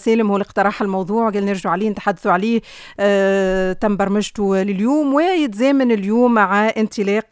سالم هو اللي اقترح الموضوع، قال نرجع عليه نتحدثوا عليه. تم برمجته لليوم ويتزامن اليوم مع انطلاق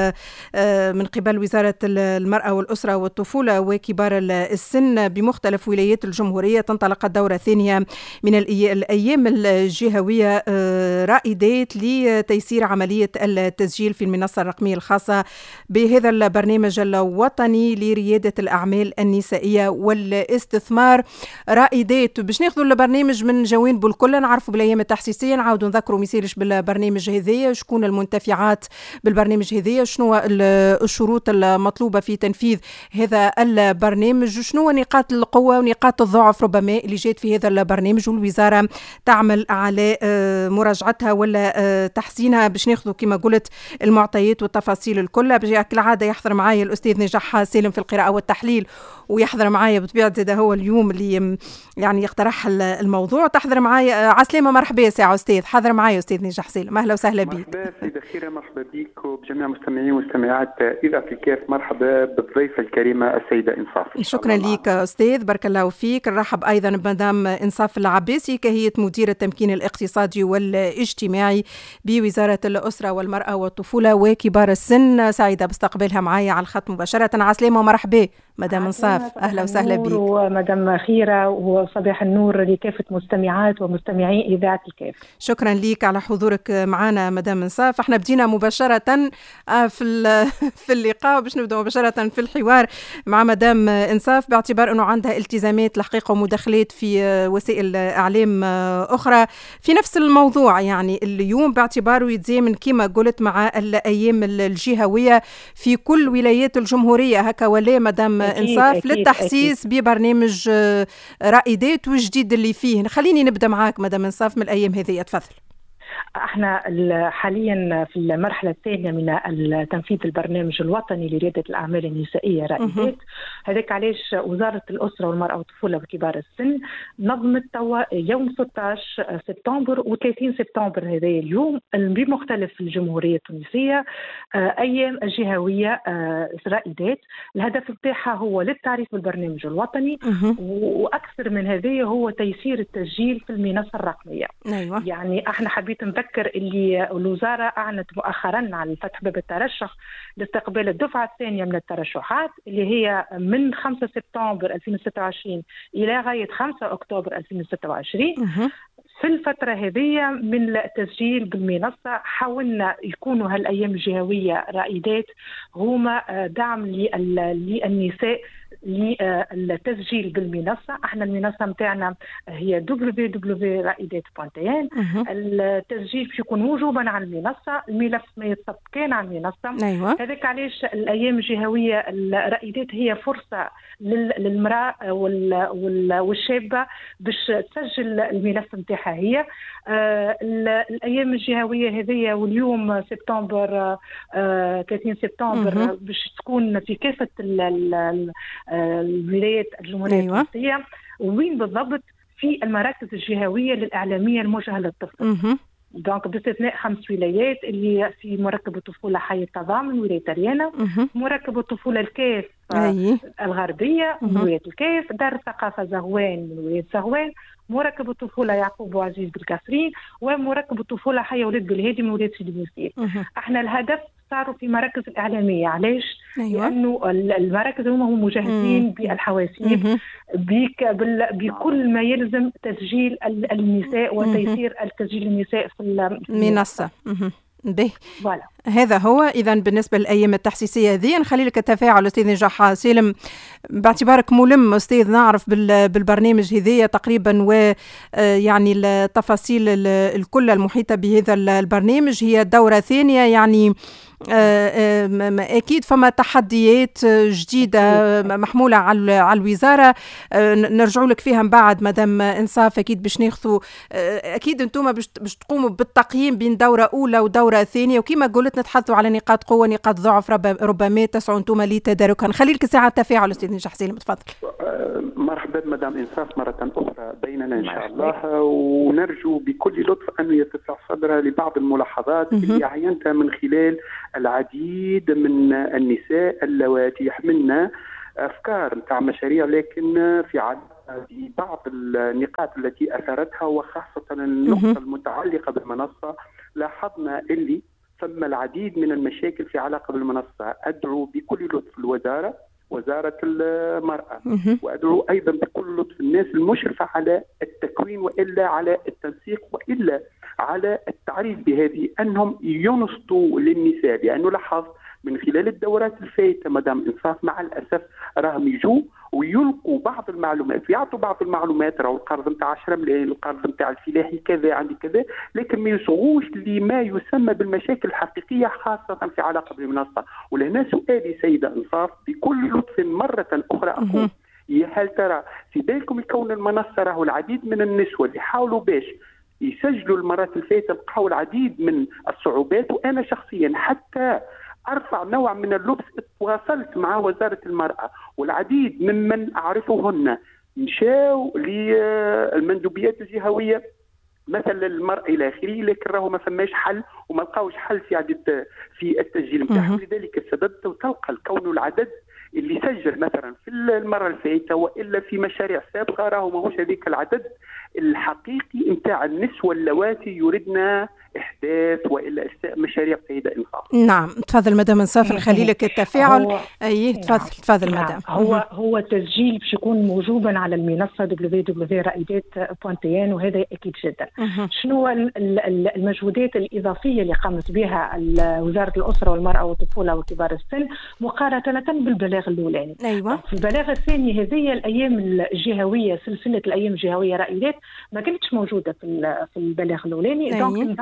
من قبل وزارة المرأة والأسرة والطفولة وكبار السن بمختلف ولايات الجمهورية. تنطلق الدورة الثانية من الأيام الجهوية رائدات لتيسير عملية التسجيل في المنصة الرقمية الخاصة بهذا البرنامج الوطني لريادة الأعمال النسائية والاستثمار. رائدات باش ناخذوا البرنامج من جوانبه الكل، نعرفوا بالأيام التحسيسية، نعاودوا نذكروا ميسيرش بالبرنامج هذايا، شكون المنتفعات بالبرنامج هذايا، شنو الشروط المطلوبة في تنفيذ هذا البرنامج، وشنو نقاط القوة ونقاط الضعف ربما اللي جات في هذا البرنامج، والوزارة تعمل على مراجعتها ولا تحسينها. باش ناخذوا كما قلت المعطيات والتفاصيل الكل. كالعادة يحضر معايا الأستاذ نجاح سالم في القراءة والتحليل، ويحضر معايا بطبيعة زاد هو اليوم اللي يعني يقترح الموضوع. تحضر معايا عسلامة، مرحبا ساعة أستاذ، حضر معايا أستاذ نجاح سالم، أهلا وسهلا بك. مرحبا سيدة خيرة، مرحبا بك وبجميع مستمعين ومستمعات إذاعة الكاف. مرحبا بالضيفة الكريمة السيدة إنصاف. شكرا لك أستاذ، بارك الله فيك. نرحب أيضا بمدام إنصاف العباسي كهيئة مدير التمكين الاقتصادي والاجتماعي بوزارة الأسرة والمرأة والطفولة وكبار السن، سعيدة باستقبالها معايا على الخط مباشرة. عسلامة ومرحبا مدام إنصاف، أهلا وسهلا بك. ومدام خيرة وصباح النور لكافة مستمعات ومستمعي إذاعة الكاف. شكرا لك على حضورك معنا مدام إنصاف. احنا بدينا مباشرة في اللقاء، باش نبدأ مباشرة في الحوار مع مدام إنصاف، باعتبار أنه عندها التزامات الحقيقة ومداخلات في وسائل إعلام أخرى في نفس الموضوع، يعني اليوم باعتباره يتزامن كما قلت مع الأيام الجهوية في كل ولايات الجمهورية. هكا ولا مدام إنصاف للتحسيس ببرنامج رائدات والجديد اللي فيه. خليني نبدأ معاك مدام إنصاف من الأيام هذه، تفضل. احنا حاليا في المرحله الثانيه من تنفيذ البرنامج الوطني لرياده الاعمال النسائيه رائدات. هذاك علاش وزاره الاسره والمراه والطفوله وكبار السن نظمت توا يوم 16 سبتمبر و30 سبتمبر هذا اليوم بمختلف الجمهوريه التونسيه ايام الجهويه رائدات. الهدف بتاعها هو للتعريف بالبرنامج الوطني، واكثر من هذا هو تيسير التسجيل في المنصه الرقميه. أيوة. يعني احنا حبيت نذكر اللي الوزارة أعلنت مؤخرا عن فتح باب الترشح لاستقبال الدفعة الثانية من الترشحات اللي هي من 5 سبتمبر 2026 إلى غاية 5 أكتوبر 2026. في الفترة هذه من التسجيل بالمنصة حاولنا يكونوا هالأيام الجهوية رائدات هما دعم للنساء للتسجيل بالمنصة. احنا المنصة متاعنا هي www.raidat.tn. التسجيل باش يكون وجوبا على المنصة، الملف ما يتصب كان على المنصة. أيوة. هذاك علاش الأيام الجهوية الرائدات هي فرصة للمرأة والشابة باش تسجل الملف متاعها هي. الأيام الجهوية هذه واليوم سبتمبر 30 سبتمبر باش تكون في كافة الولايات الجمهورية التونسية. أيوة. وين بالضبط؟ في المراكز الجهوية للإعلامية الموجهة للطفل. دونك باستثناء 5 ولايات اللي في مركب الطفولة حي التضامن ولاية ريانة، مركب الطفولة الكاف الغربية من ولاية الكاف، دار الثقافة زغوان من ولاية زغوان، مركب الطفولة يعقوب وعزيز بالكافرين، ومركب الطفولة حي وليد بالهادي من ولاية سيدي بوزيد. احنا الهدف صاروا في مراكز الإعلامية. علاش؟ أيوة. لأنه المراكز هم مجهزين بالحواسيب بكل ما يلزم تسجيل النساء وتيسير التسجيل النساء في المنصة. به هذا هو. إذا بالنسبة للأيام التحسيسية هذه نخلي لك التفاعل أستاذ نجاح سالم، باعتبارك ملم أستاذ نعرف بالبرنامج هذه تقريبا، ويعني التفاصيل الكل المحيطة بهذا البرنامج. هي دورة ثانية، يعني أكيد فما تحديات جديدة محمولة على الوزارة، نرجعوا لك فيها من بعد مدام إنصاف. أكيد باش ناخذوا، أكيد أنتم باش تقوموا بالتقييم بين دورة أولى ودورة ثانية، وكما قلت نتحدثوا على نقاط قوة نقاط ضعف ربما تسعوا أنتم لتداركها. نخلي لك ساعة تفاعل أستاذ نجاح سالم، تفضل. مرحبا مدام إنصاف مرة أخرى بيننا إن شاء الله، ونرجو بكل لطف أن يتسع صدرها لبعض الملاحظات اللي عينتها من خلال العديد من النساء اللواتي يحملن أفكار نتاع مشاريع، لكن في عادة ببعض النقاط التي أثارتها، وخاصة النقطة المتعلقة بالمنصة. لاحظنا اللي ثم العديد من المشاكل في علاقة بالمنصة. أدعو بكل لطف وزارة المرأة، وأدعو أيضا بكل لطف الناس المشرفة على التكوين وإلا على التنسيق وإلا على التعريف بهذه، أنهم ينصتوا للنساء. لأنه لاحظ من خلال الدورات الفائتة مدام إنصاف مع الأسف راهم يجوا ويلقوا بعض المعلومات، يعطوا بعض المعلومات، راهو القرض نتاع 10 ملايين، القرض نتاع الفلاحي كذا عندي كذا، لكن ما يصغوش لما يسمى بالمشاكل الحقيقية خاصة في علاقة بالمنصة. ولهنا سؤالي سيدة إنصاف بكل لطف مرة أخرى أقول، هل ترى في بالكم يكون المنصة راهو العديد من النسوة اللي حاولوا باش يسجلوا المرات الفائتة لقاو العديد من الصعوبات، وأنا شخصيا حتى أرفع نوع من اللبس تواصلت مع وزارة المرأة والعديد ممن أعرفهن مشاو للمندوبيات الجهوية مثلا المرأة إلى آخره، لكن راهو ما فماش حل وما لقاوش حل في التسجيل نتاعهم. لذلك السبب تلقى الكون العدد اللي سجل مثلا في المرة الفائتة وإلا في مشاريع سابقة راهو ماهوش هذيك العدد الحقيقي نتاع النسوة اللواتي يردنا إحداث وإلا إساء مشاريع سيدة إنصاف. نعم تفضل مدام إنصاف، نخلي لك التفاعل. أي تفضل مدام. هو التسجيل باش يكون موجودا على المنصة www.raidat.tn، وهذا أكيد جدا. شنو المجهودات الإضافية اللي قامت بها وزارة الأسرة والمرأة والطفولة وكبار السن مقارنة بالبلاغ الأولاني؟ أيوة. في البلاغ الثاني هذه الأيام الجهوية، سلسلة الأيام الجهوية رائدات ما كانتش موجودة في البلاغ الأولاني. دونك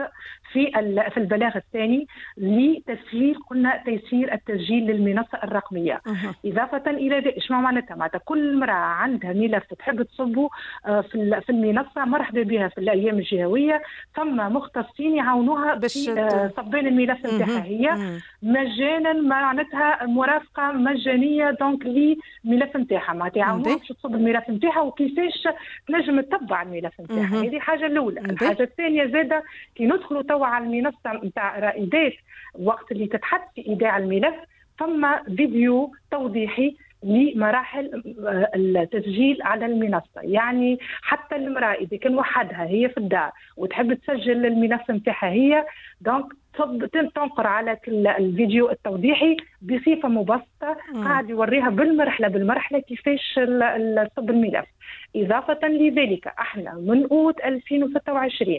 في البلاغ الثاني لتسهيل قلنا تيسير التسجيل للمنصة الرقمية. إضافة إلى ذلك شنو معناتها كل امرأة عندها ملف تحب تصبه في المنصة مرحبا بها. في الأيام الجهوية ثم مختصين يعاونوها في صبين الملف نتاعها هي مجانا، معناتها مرافقة مجانية دونك للملف نتاعها، معناتها يعاونوها باش تصب الملف نتاعها وكيفاش تنجم تتبع الملف نتاعها. هذه الحاجة الأولى. الحاجة الثانية زادة كي ندخلوا توا على المنصة نتاع رائدات، وقت اللي تتحط في إيداع الملف ثم فيديو توضيحي لمراحل التسجيل على المنصة. يعني حتى المرأة إذا كان وحدها هي في الدار وتحب تسجل الملف نتاعها هي، دونك تنقر على الفيديو التوضيحي بصفة مبسطة قاعد يوريها بالمرحلة كيفاش تصب الملف. إضافة لذلك احنا من أوت 2026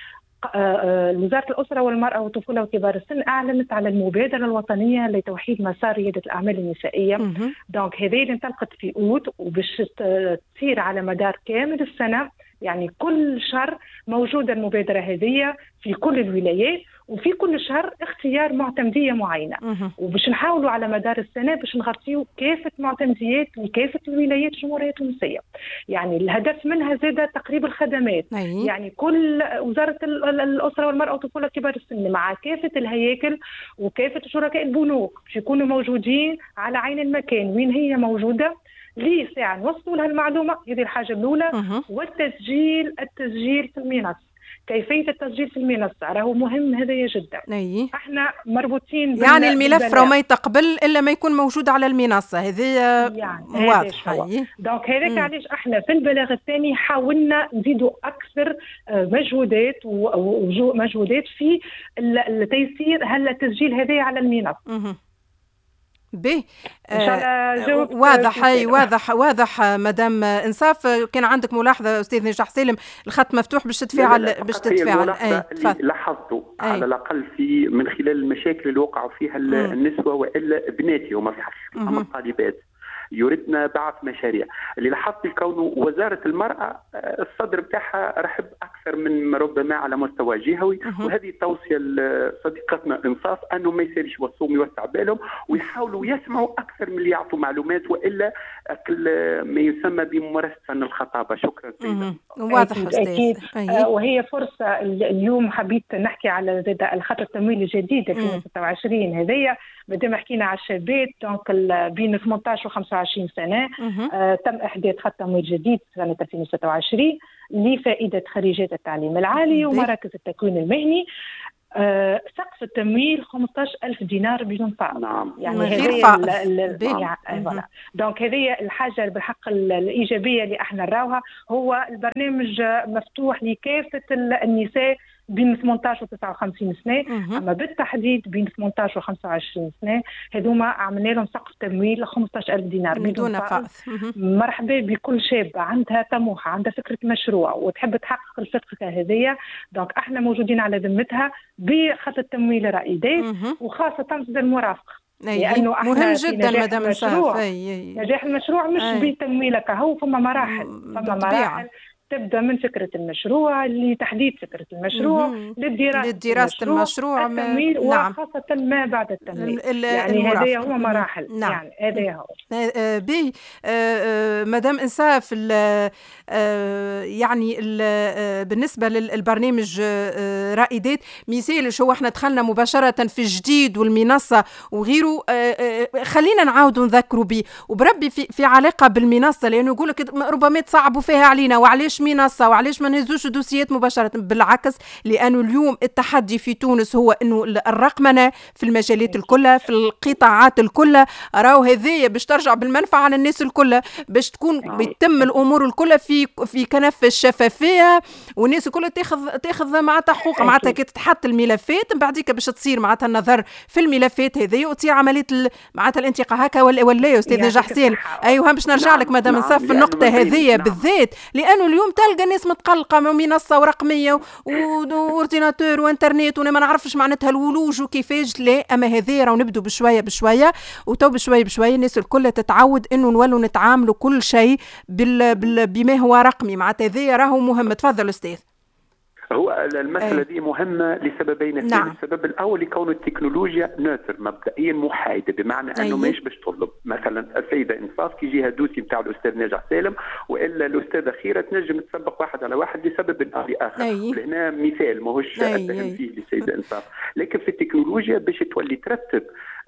وزارة الأسرة والمرأة والطفولة وكبار السن أعلنت على المبادرة الوطنية لتوحيد مسار ريادة الأعمال النسائية. دونك هذه اللي انطلقت في أوت وباش تصير على مدار كامل السنة، يعني كل شهر موجودة المبادرة هذه في كل الولايات، وفي كل شهر اختيار معتمدية معينة، وباش نحاولوا على مدار السنة باش نغطيوا كافة معتمديات لكافة الولايات الجمهورية التونسية. يعني الهدف منها زادة تقريب الخدمات. يعني كل وزارة الأسرة والمرأة والطفولة كبار السن مع كافة الهياكل وكافة شركاء البنوك باش يكونوا موجودين على عين المكان وين هي موجودة لي ساعة نوصلوا لها المعلومة. هذه الحاجة الأولى. والتسجيل في المنصة، كيفية التسجيل في المنصة راهو مهم هذا جدا. احنا مربوطين يعني الملف راه ما يتقبل إلا ما يكون موجود على المنصة، هذه يعني واضحة. دونك هذاك علاش احنا في البلاغ الثاني حاولنا نزيدوا أكثر مجهودات في التيسير التسجيل هذا على المنصة. به واضح مدام إنصاف. كان عندك ملاحظة أستاذ نجاح سالم؟ الخط مفتوح باش تتفاعل. لاحظتوا على الأقل في من خلال المشاكل اللي وقعوا فيها النسوة وإلا بناتي وما في حقهم الطالبات يردنا بعض مشاريع اللي لاحظت كونه وزارة المرأة الصدر بتاعها رحب أكثر من ربما على مستوى جهوي. وهذه توصية لصديقتنا إنصاف أنه ما يسالش وصوم يوسع بالهم ويحاولوا يسمعوا أكثر من اللي يعطوا معلومات وإلا ما يسمى بممارسة فن الخطابة. شكرا سيدة. واضح أستاذ. وهي فرصة اليوم حبيت نحكي على الخط التمويل الجديد 2026 هذية. مادام حكينا على الشابات دونك بين 18 و 25 سنة تم إحداث خط تمويل جديد سنة 2026 لفائدة خريجات التعليم العالي ومراكز التكوين المهني. سقف التمويل 15,000 دينار بدون فائض. نعم. يعني غير فائض. دونك هذه الحاجه بالحق الايجابيه اللي احنا نراوها. هو البرنامج مفتوح لكافه النساء بين 18 و 59 سنه، اما بالتحديد بين 18 و 25 سنه هذوما عملنا لهم سقف تمويل 15,000 دينار بدون فائض. مرحبا بكل شابه عندها طموح، عندها فكره مشروع وتحب تحقق الفكره هذه، دونك احنا موجودين على ذمتها بخط التمويل الرائدات، وخاصه في المرافقه. لأنه مهم جدا مدام إنصاف. نجاح المشروع مش بتمويلك، هو فما مراحل تبدا من فكره المشروع لتحديد فكره المشروع لدراسه المشروع التمويل وخاصه ما بعد التمويل. يعني هذا هو مراحل. يعني هذا هو بي مدام إنصاف. يعني بالنسبه للبرنامج رائدات مثال شو احنا دخلنا مباشره في الجديد والمنصه وغيره، خلينا نعاود نذكروا به وبربي في علاقه بالمنصه، لانه يقول لك ربما تصعبوا فيها علينا وعليش منصة وعليش ما نهزوش دوسيات مباشرة. بالعكس، لأنه اليوم التحدي في تونس هو أنه الرقمنة في المجالات الكلها في القطاعات الكلها، راهو هذه باش ترجع بالمنفعة على الناس الكلها، باش تكون بيتم الأمور الكلها في كنف الشفافية، والناس الكلها تاخذ معناتها حقوق. معناتها كي تتحط الملفات من بعديك باش تصير معناتها النظر في الملفات هذه وتصير عملية معناتها الانتقاء. هكا ولا يا أستاذ نجاح حسين؟ أيوه باش نرجع لك مدام إنصاف في النقطة هذه بالذات، لأنه اليوم تلقى الناس متقلقة منصة ورقمية واورديناتور وانترنت وانا ما نعرفش معناتها الولوج وكيفاش. لا، اما هذه راهو نبدو بشوية وتو بشوية الناس الكل تتعود انه نولوا نتعاملوا كل شيء بما هو رقمي. معناتها هذه راهو مهم. تفضل استاذ. هو المسألة دي مهمة لسببين اثنين. السبب الأول لكون التكنولوجيا نوتر مبدئيا محايدة، بمعنى أنه ماهيش باش تطلب مثلا السيدة إنصاف كي يجيها دوسي نتاع الأستاذ ناجح سالم وإلا الأستاذة خيرة تنجم تسبق واحد على واحد لسبب أو لآخر. ولهنا مثال ماهوش أتهم فيه للسيدة إنصاف، لكن في التكنولوجيا باش تولي ترتب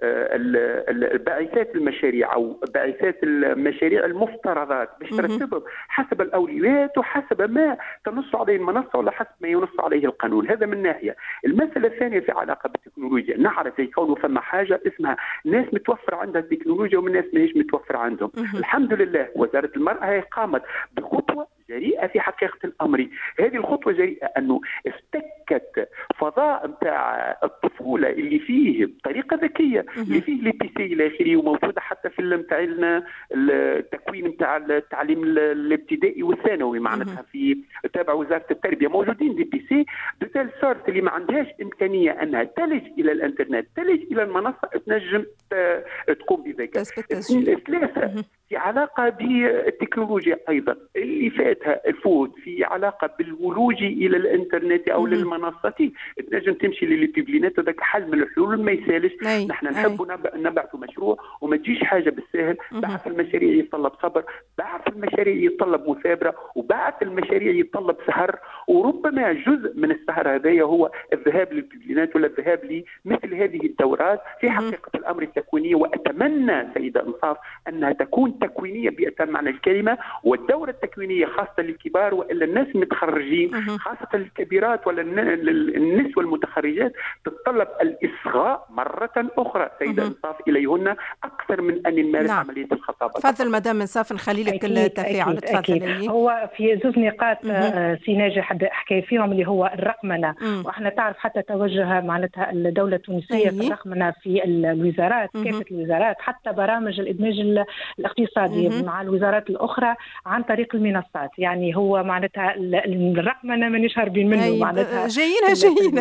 بعثات المشاريع أو بعثات المشاريع المفترضات باش ترتبهم حسب الأولويات وحسب ما تنص عليه المنصة ولا حسب ما ينص عليه القانون. هذا من ناحية. المسألة الثانية في علاقة بالتكنولوجيا، نعرف يكون فما حاجة اسمها ناس متوفر عندها التكنولوجيا ومن ناس ماهيش متوفر عندهم. الحمد لله وزارة المرأة قامت بخطوة جريئة في حقيقة الأمر. هذه الخطوة جريئة أنه افتكت فضاء متاع الطفولة اللي فيه بطريقة ذكية، اللي فيه لي بي سي إلى آخره، وموجودة حتى في متاع التكوين متاع التعليم الابتدائي والثانوي، معناتها في تابع وزارة التربية موجودين لي بي سي بتال سورت اللي ما عندهاش إمكانية أنها تلج إلى الإنترنت، تلج إلى المنصة، تنجم تقوم بذلك. الثلاثة في علاقة بالتكنولوجيا أيضا اللي فاتها الفوت في علاقة بالولوج إلى الإنترنت أو للمنصة، تنجم تمشي للبيبلينات. وذاك حل من الحلول ما يسالش. نحن نحب نبعثوا مشروع وما تجيش حاجة بالسهل. بعث المشاريع يتطلب صبر، بعث المشاريع يتطلب مثابرة، وبعث المشاريع يتطلب سهر، وربما جزء من السهر هذا هو الذهاب للبيبلينات ولا الذهاب لمثل هذه الدورات في حقيقة الأمر التكوينية. وأتمنى سيدة إنصاف أنها تكون تكوينية بأتم معنى الكلمة، والدورة التكوينية خاصة للكبار وإلا الناس المتخرجين، خاصة الكبيرات ولا النسوة المتخرجات، تتطلب الإصغاء مرة أخرى سيدة إنصاف إليهن أكثر من أن نمارس عملية الخطابة. تفضل مدام إنصاف نخلي لك التفاعل. تفضل. هو في زوج نقاط سي ناجح حكى فيهم اللي هو الرقمنة، وإحنا تعرف حتى توجه معناتها الدولة التونسية في الرقمنة في الوزارات، كافة الوزارات، حتى برامج الإدماج الاقتصادي مع الوزارات الأخرى عن طريق المنصات. يعني هو معناتها الرقمنة مانيش هاربين منه، معناتها جايين.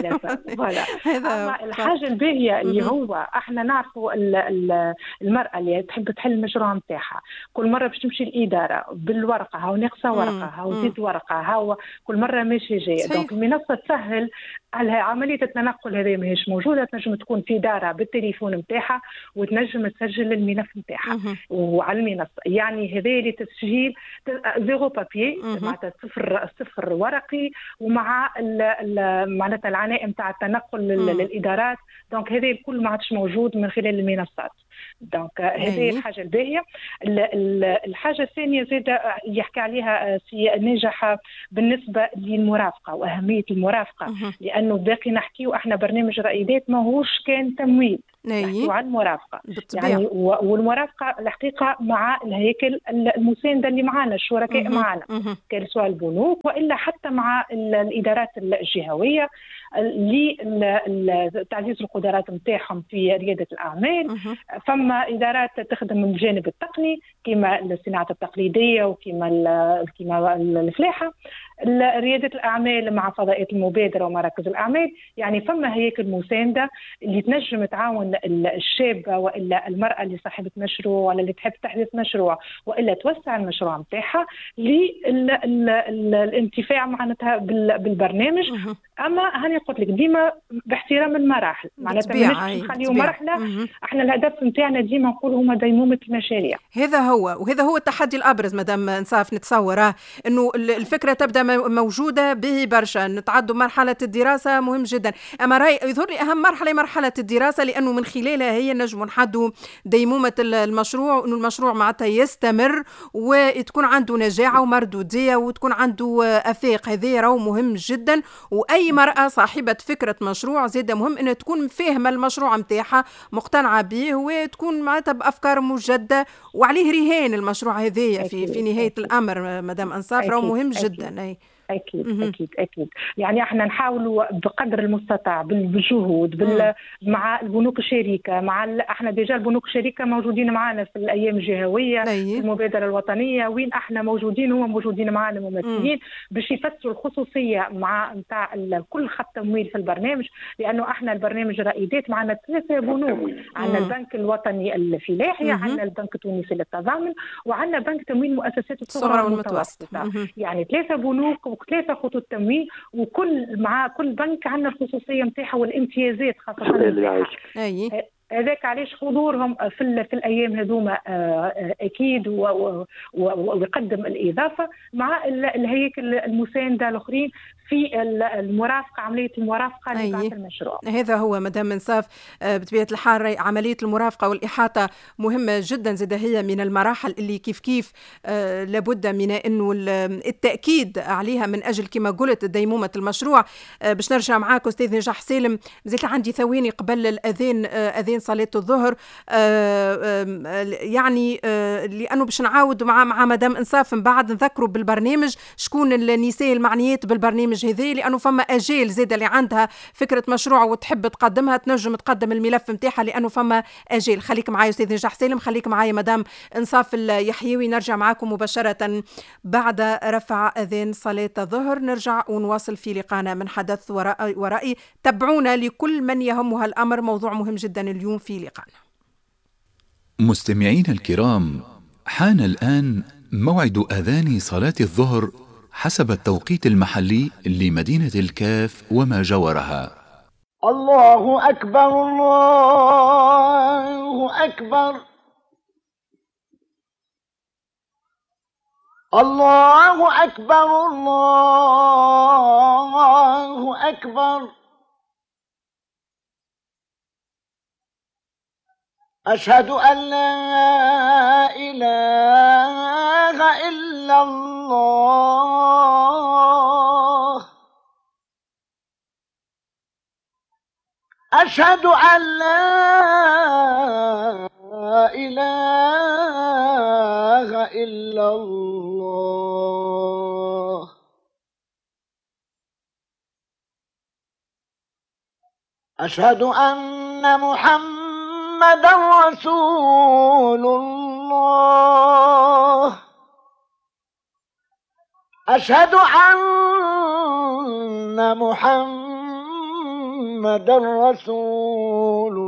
أما الحاجة الباهية اللي هو احنا نعرفوا المرأة اللي تحب تحل المشروع نتاعها كل مرة باش تمشي الإدارة بالورقة، هاو ناقصة ورقة، هاو زيد ورقة، هاو كل مرة ماشي جاية. دونك المنصة تسهل على عملية التنقل. هذه ماهيش موجودة، تنجم تكون في دارة بالتليفون نتاعها وتنجم تسجل الملف نتاعها وعلى المنصة. يعني هذا لتسجيل زيرو بابي، معناتها صفر ورقي، ومع معناتها العناء نتاع التنقل للإدارات. دونك هذا الكل ما عادش موجود من خلال المنصات. دونك هذه الحاجه الباهيه. الحاجه الثانيه زاده يحكي عليها سي ناجح بالنسبه للمرافقه واهميه المرافقه، لانه باقي نحكيو احنا برنامج رائدات ماهوش كان تمويل، نحكيو عن مرافقه يعني، والمرافقه الحقيقه مع الهيكل المسانده اللي معنا الشركاء معنا، كان سواء البنوك والا حتى مع الادارات الجهويه لتعزيز القدرات نتاعهم في رياده الاعمال. فما ادارات تخدم من الجانب التقني كما الصناعه التقليديه وكما الفلاحه، رياده الاعمال مع فضاءات المبادره ومراكز الاعمال. يعني فما هيكل مسانده اللي تنجم تعاون الشابه والا المراه اللي صاحبه مشروع ولا اللي تحب تحدث مشروع والا توسع المشروع نتاعها للانتفاع معناتها بالبرنامج. اما هاني قلت لك ديما باحترام المراحل، معناتها مش نخليو مرحله. احنا الهدف نتاعنا ديما نقول هما ديمومه المشاريع. هذا هو التحدي الابرز مدام انصاف. نتصوره انه الفكره تبدا موجوده به برشا، نتعدوا مرحله الدراسه مهم جدا، اما راي يظهر لي اهم مرحله الدراسه، لانه من خلالها هي نجم نحدوا ديمومه المشروع، وانه المشروع معناتها يستمر وتكون عنده نجاعه ومردوديه وتكون عنده افاق. هذا راهو مهم جدا، واي مرأة صاحبة فكرة مشروع زيادة مهم انها تكون فاهمة المشروع متاعها، مقتنعة به، وتكون معناتها بافكار مجدة وعليه رهان المشروع هذايا في نهاية الامر. مدام انصاف راهو مهم جدا. أكيد. يعني احنا نحاولوا بقدر المستطاع بالجهود مع البنوك الشريكة، احنا ديجا البنوك الشريكة موجودين معنا في الأيام الجهوية في المبادرة الوطنية، وين احنا موجودين هو موجودين معنا ممثلين باش يفسروا الخصوصية نتاع كل خط تمويل في البرنامج. لأنه احنا البرنامج رائدات معنا 3 بنوك، عندنا البنك الوطني الفلاحي، عندنا البنك التونسي للتضامن، وعندنا بنك تمويل مؤسسات الصغرى والمتوسطة. يعني 3 بنوك و3 خطوط تمويل، مع كل بنك عندنا الخصوصيه نتاعها والامتيازات خاصه. هذاك علاش حضورهم في الايام هذوما اكيد ويقدم الاضافه مع الهيكل المسانده الاخرين في المرافقه، عمليه المرافقه لبعض المشروع. هذا هو مدام انصاف. بطبيعه الحال عمليه المرافقه والاحاطه مهمه جدا، زاد هي من المراحل اللي كيف لابد من انه التاكيد عليها من اجل كما قلت ديمومه المشروع. باش نرجع معاك استاذ نجاح سالم، زيت عندي ثواني قبل الاذان، اذان صلاه الظهر، يعني لانه باش نعاود مع مدام انصاف من بعد نذكروا بالبرنامج شكون النساء المعنيات بالبرنامج هذه، لانه فما اجيال زاده اللي عندها فكره مشروع وتحب تقدمها تنجم تقدم الملف نتاعها، لانه فما اجيال. خليك معايا استاذ نجاح سالم، خليك معايا مدام انصاف اليحيوي، نرجع معاكم مباشره بعد رفع اذان صلاه الظهر. نرجع ونواصل في لقاءنا من حدث ورأي. تابعونا لكل من يهمها الامر، موضوع مهم جدا اليوم في لقاءنا. مستمعين الكرام، حان الآن موعد أذان صلاة الظهر حسب التوقيت المحلي لمدينة الكاف وما جاورها. الله أكبر الله أكبر الله أكبر الله أكبر أشهد أن لا إله إلا الله أشهد أن لا إله إلا الله أشهد أن محمد رسول الله أشهد أن محمد رسول